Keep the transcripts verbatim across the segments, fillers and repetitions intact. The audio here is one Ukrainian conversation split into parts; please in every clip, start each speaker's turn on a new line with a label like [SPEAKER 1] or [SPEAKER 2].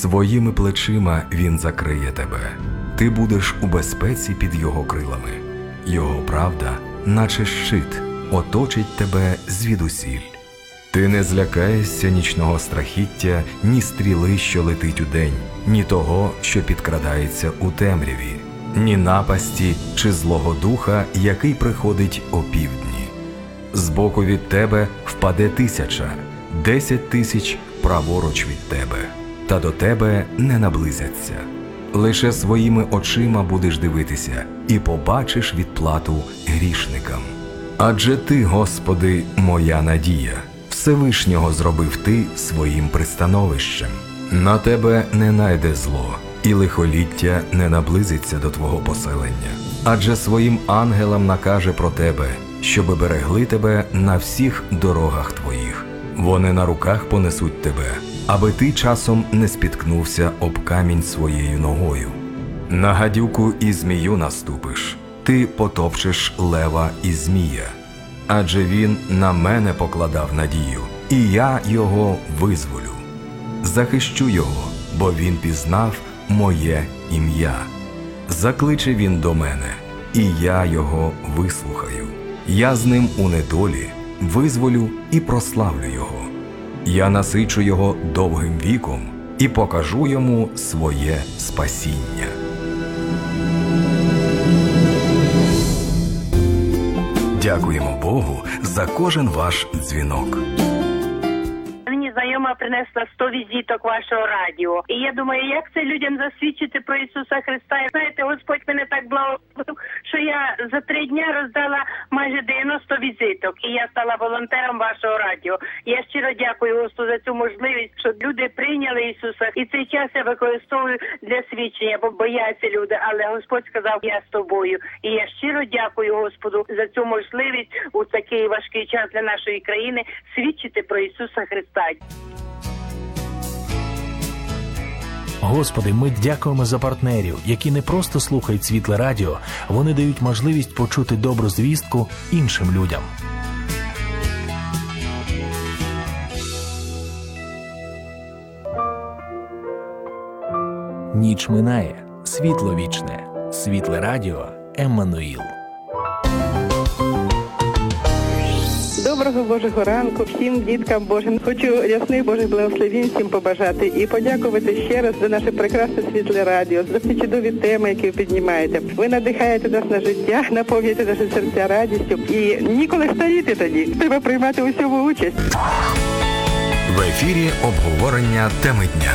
[SPEAKER 1] Своїми плечима він закриє тебе. Ти будеш у безпеці під його крилами. Його правда, наче щит, оточить тебе звідусіль. Ти не злякаєшся нічного страхіття, ні стріли, що летить удень, ні того, що підкрадається у темряві, ні напасті чи злого духа, який приходить опівдні. Збоку від тебе впаде тисяча, десять тисяч праворуч від тебе, та до тебе не наблизяться. Лише своїми очима будеш дивитися і побачиш відплату грішникам. Адже ти, Господи, моя надія, Всевишнього зробив ти своїм пристановищем. На тебе не найде зло, і лихоліття не наблизиться до твого поселення. Адже своїм ангелам накаже про тебе, щоби берегли тебе на всіх дорогах твоїх. Вони на руках понесуть тебе, аби ти часом не спіткнувся об камінь своєю ногою. На гадюку і змію наступиш, ти потопчеш лева і змія. Адже він на мене покладав надію, і я його визволю. Захищу його, бо він пізнав моє ім'я. Закличе він до мене, і я його вислухаю. Я з ним у недолі визволю і прославлю його. Я насичу його довгим віком і покажу йому своє спасіння. Дякуємо Богу за кожен ваш дзвінок.
[SPEAKER 2] Знайома принесла сто візиток вашого радіо. І я думаю, як це людям засвідчити про Ісуса Христа? І знаєте, Господь мене так благословив, що я за три дня роздала майже дев'яносто візиток. І я стала волонтером вашого радіо. Я щиро дякую Господу за цю можливість, що люди прийняли Ісуса. І цей час я використовую для свідчення, бо бояться люди. Але Господь сказав, я з тобою. І я щиро дякую Господу за цю можливість у такий важкий час для нашої країни свідчити про Ісуса Христа.
[SPEAKER 3] Господи, ми дякуємо за партнерів, які не просто слухають Світле Радіо, вони дають можливість почути добру звістку іншим людям. Ніч минає, світло вічне. Світле Радіо Еммануїл.
[SPEAKER 4] Доброго Божого ранку всім діткам Божим. Хочу ясних Божих благословень всім побажати і подякувати ще раз за наше прекрасне Світле Радіо, за ці чудові теми, які ви піднімаєте. Ви надихаєте нас на життя, наповнюєте наші серця радістю і ніколи старіти тоді. Треба приймати у всьому участь.
[SPEAKER 1] В ефірі обговорення теми дня.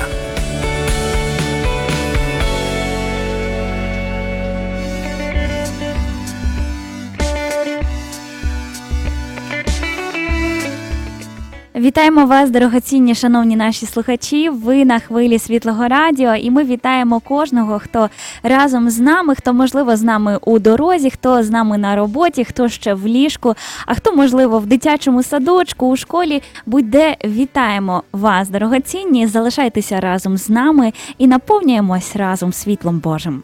[SPEAKER 5] Вітаємо вас, дорогоцінні, шановні наші слухачі. Ви на хвилі Світлого Радіо, і ми вітаємо кожного, хто разом з нами, хто, можливо, з нами у дорозі, хто з нами на роботі, хто ще в ліжку, а хто, можливо, в дитячому садочку, у школі. Будь-де вітаємо вас, дорогоцінні, залишайтеся разом з нами і наповнюємось разом світлом Божим.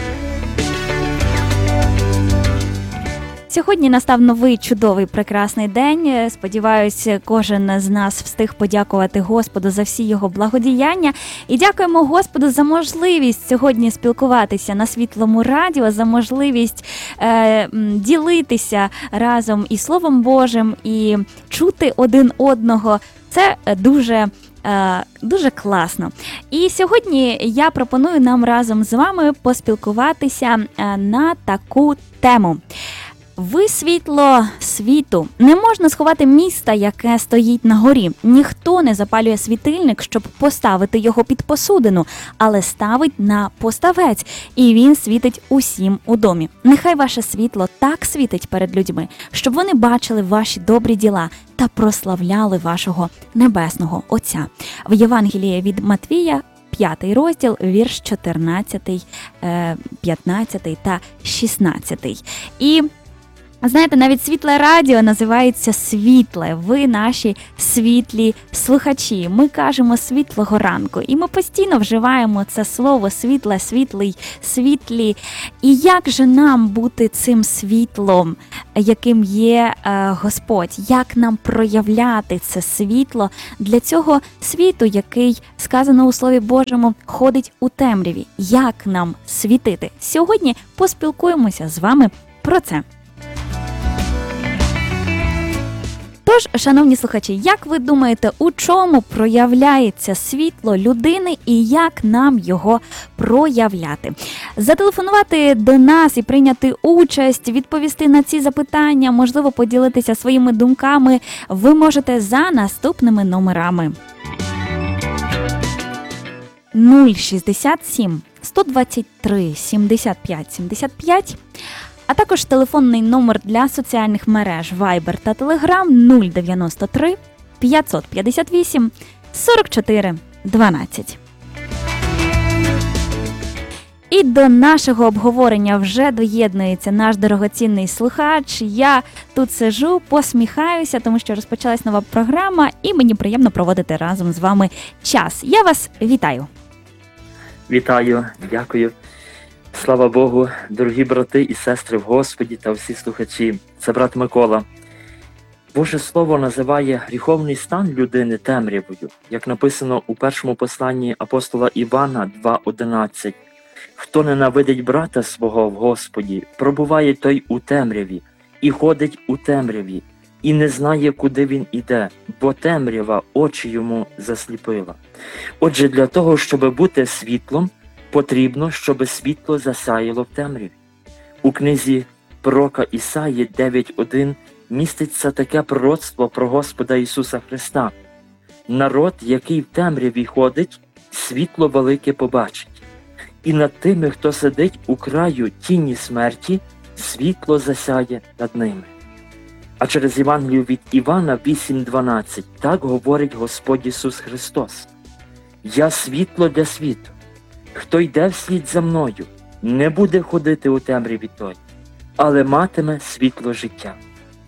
[SPEAKER 5] Сьогодні настав новий чудовий прекрасний день. Сподіваюсь, кожен з нас встиг подякувати Господу за всі його благодіяння. І дякуємо Господу за можливість сьогодні спілкуватися на Світлому Радіо, за можливість е, ділитися разом і Словом Божим, і чути один одного. Це дуже Дуже класно. І сьогодні я пропоную нам разом з вами поспілкуватися на таку тему. Ви світло світу. Не можна сховати міста, яке стоїть на горі. Ніхто не запалює світильник, щоб поставити його під посудину, але ставить на поставець, і він світить усім у домі. Нехай ваше світло так світить перед людьми, щоб вони бачили ваші добрі діла та прославляли вашого небесного Отця. В Євангелії від Матвія, п'ятий розділ, вірш чотирнадцятий, п'ятнадцятий та шістнадцятий. І А знаєте, навіть світле радіо називається світле. Ви наші світлі слухачі. Ми кажемо світлого ранку. І ми постійно вживаємо це слово світле, світлий, світлі. І як же нам бути цим світлом, яким є е, Господь? Як нам проявляти це світло для цього світу, який, сказано у Слові Божому, ходить у темряві? Як нам світити? Сьогодні поспілкуємося з вами про це. Тож, шановні слухачі, як ви думаєте, у чому проявляється світло людини і як нам його проявляти? Зателефонувати до нас і прийняти участь, відповісти на ці запитання, можливо, поділитися своїми думками ви можете за наступними номерами. нуль шістдесят сім сто двадцять три сімдесят п'ять сімдесят п'ять, а також телефонний номер для соціальних мереж Viber та Telegram нуль дев'яносто три п'ятсот п'ятдесят вісім сорок чотири дванадцять. І до нашого обговорення вже доєднується наш дорогоцінний слухач. Я тут сиджу, посміхаюся, тому що розпочалась нова програма, і мені приємно проводити разом з вами час. Я вас вітаю.
[SPEAKER 6] Вітаю, дякую. Слава Богу, дорогі брати і сестри в Господі та всі слухачі. Це брат Микола. Боже Слово називає гріховний стан людини темрявою, як написано у першому посланні апостола Івана два одинадцять. Хто ненавидить брата свого в Господі, пробуває той у темряві, і ходить у темряві, і не знає, куди він іде, бо темрява очі йому засліпила. Отже, для того, щоб бути світлом, потрібно, щоб світло засяяло в темряві. У книзі пророка Ісаї дев'ять один міститься таке пророцтво про Господа Ісуса Христа. Народ, який в темряві ходить, світло велике побачить. І над тими, хто сидить у краю тіні смерті, світло засяє над ними. А через Євангелію від Івана вісім дванадцять так говорить Господь Ісус Христос. «Я світло для світу. Хто йде вслід за мною, не буде ходити у темряві той, але матиме світло життя».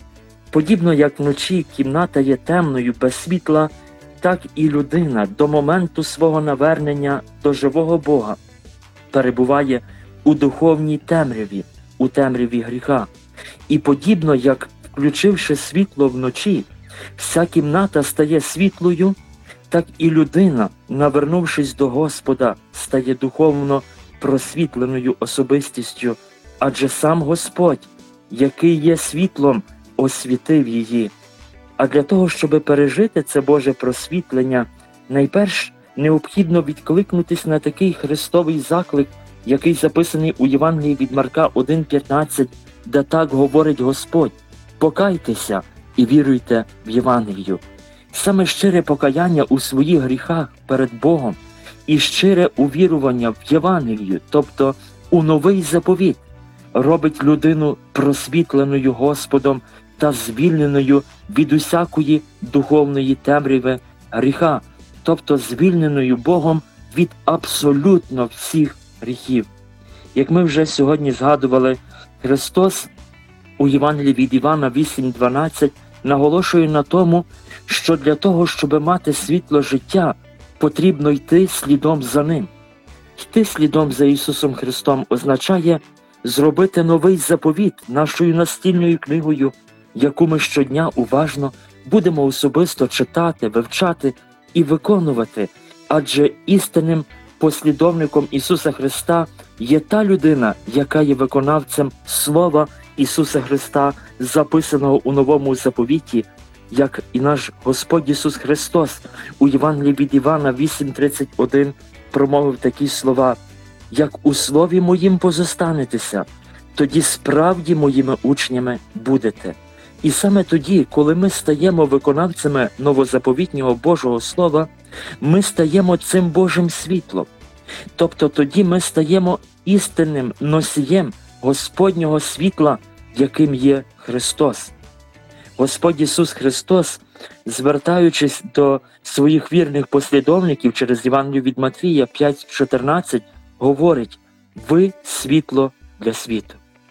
[SPEAKER 6] Подібно як вночі кімната є темною без світла, так і людина до моменту свого навернення до живого Бога перебуває у духовній темряві, у темряві гріха. І подібно як, включивши світло вночі, вся кімната стає світлою, так і людина, навернувшись до Господа, стає духовно просвітленою особистістю, адже сам Господь, який є світлом, освітив її. А для того, щоб пережити це Боже просвітлення, найперш необхідно відкликнутись на такий Христовий заклик, який записаний у Євангелії від Марка один п'ятнадцять, де так говорить Господь: «Покайтеся і віруйте в Євангелію». Саме щире покаяння у своїх гріхах перед Богом і щире увірування в Євангелію, тобто у новий заповіт, робить людину просвітленою Господом та звільненою від усякої духовної темряви гріха, тобто звільненою Богом від абсолютно всіх гріхів. Як ми вже сьогодні згадували, Христос у Євангелії від Івана вісім дванадцять наголошує на тому, що для того, щоб мати світло життя, потрібно йти слідом за Ним. Йти слідом за Ісусом Христом означає зробити новий заповіт нашою настільною книгою, яку ми щодня уважно будемо особисто читати, вивчати і виконувати, адже істинним послідовником Ісуса Христа є та людина, яка є виконавцем Слова Ісуса Христа, записаного у Новому заповіті, як і наш Господь Ісус Христос у Євангелії від Івана вісім тридцять один промовив такі слова: «Як у слові моїм позостанетеся, тоді справді моїми учнями будете». І саме тоді, коли ми стаємо виконавцями новозаповітнього Божого Слова, ми стаємо цим Божим світлом. Тобто тоді ми стаємо істинним носієм Господнього світла, яким є Христос. Господь Ісус Христос, звертаючись до своїх вірних послідовників через Євангелію від Матвія п'ять чотирнадцять, говорить: «Ви – світло для світу».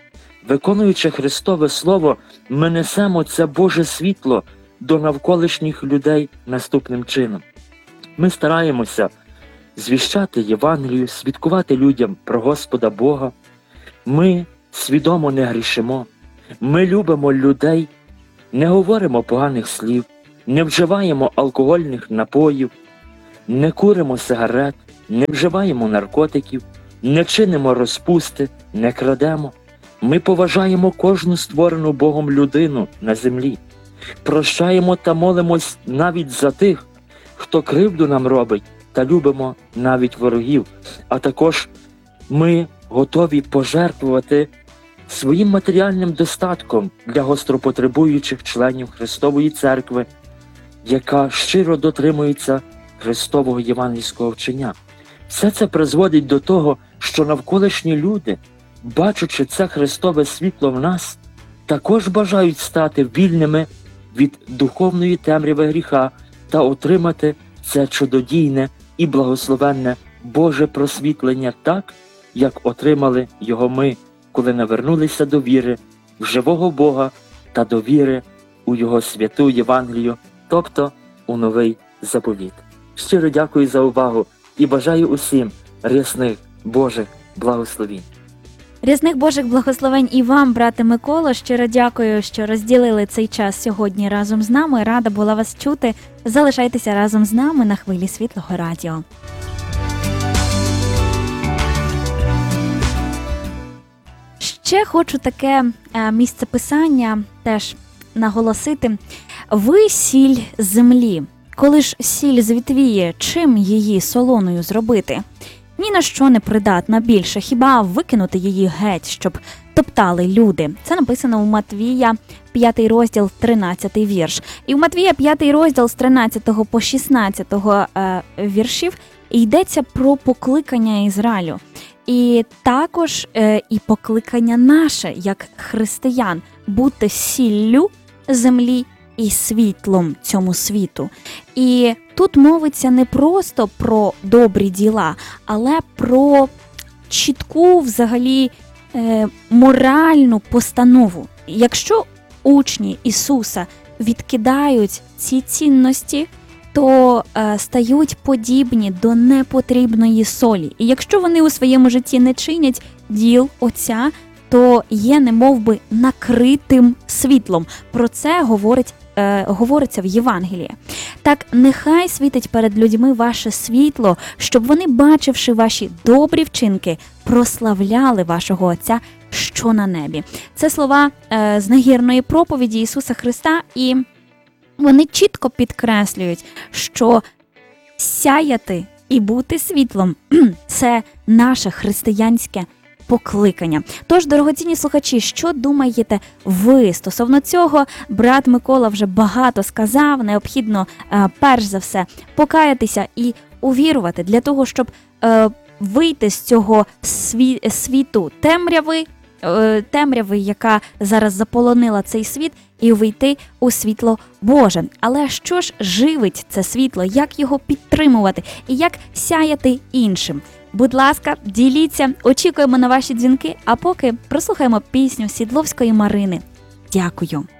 [SPEAKER 6] виконуючи Христове Слово, ми несемо це Боже світло до навколишніх людей наступним чином. Ми стараємося звіщати Євангелію, свідкувати людям про Господа Бога. Ми свідомо не грішимо. Ми любимо людей, не говоримо поганих слів, не вживаємо алкогольних напоїв, не куримо сигарет, не вживаємо наркотиків, не чинимо розпусти, не крадемо. Ми поважаємо кожну створену Богом людину на землі. Прощаємо та молимось навіть за тих, хто кривду нам робить, та любимо навіть ворогів. А також ми готові пожертвувати своїм матеріальним достатком для гостропотребуючих членів Христової Церкви, яка щиро дотримується Христового євангельського вчення. Все це призводить до того, що навколишні люди, бачачи це Христове світло в нас, також бажають стати вільними від духовної темряви гріха та отримати це чудодійне і благословенне Боже просвітлення так, як отримали його ми, коли навернулися до віри в живого Бога та до віри у Його святу Євангелію, тобто у новий заповіт. Щиро дякую за увагу і бажаю усім рясних Божих благословінь.
[SPEAKER 5] Різних Божих благословень і вам, брате Миколо. Щиро дякую, що розділили цей час сьогодні разом з нами. Рада була вас чути. Залишайтеся разом з нами на хвилі Світлого Радіо. Ще хочу таке е, місцеписання теж наголосити. Ви сіль землі. Коли ж сіль звітвіє, чим її солоною зробити? Ні на що не придатна більше, хіба викинути її геть, щоб топтали люди. Це написано у Матвія, п'ятий розділ, тринадцятий вірш. І у Матвія, п'ятий розділ, з тринадцятого по шістнадцятого е, віршів йдеться про покликання Ізраїлю. І також е, і покликання наше, як християн, бути сіллю землі і світлом цьому світу. І тут мовиться не просто про добрі діла, але про чітку взагалі е, моральну постанову. Якщо учні Ісуса відкидають ці цінності, то е, стають подібні до непотрібної солі. І якщо вони у своєму житті не чинять діл Отця, то є немовби накритим світлом. Про це говорить, е, говориться в Євангелії. Так, нехай світить перед людьми ваше світло, щоб вони, бачивши ваші добрі вчинки, прославляли вашого Отця, що на небі. Це слова е, з нагірної проповіді Ісуса Христа, і вони чітко підкреслюють, що сяяти і бути світлом – це наше християнське покликання. Тож, дорогоцінні слухачі, що думаєте ви стосовно цього? Брат Микола вже багато сказав, необхідно е, перш за все покаятися і увірувати для того, щоб е, вийти з цього сві, світу темряви, е, темряви, яка зараз заполонила цей світ, і увійти у світло Боже. Але що ж живить це світло, як його підтримувати і як сяяти іншим? Будь ласка, діліться, очікуємо на ваші дзвінки, а поки прослухаємо пісню Сідловської Марини. Дякую.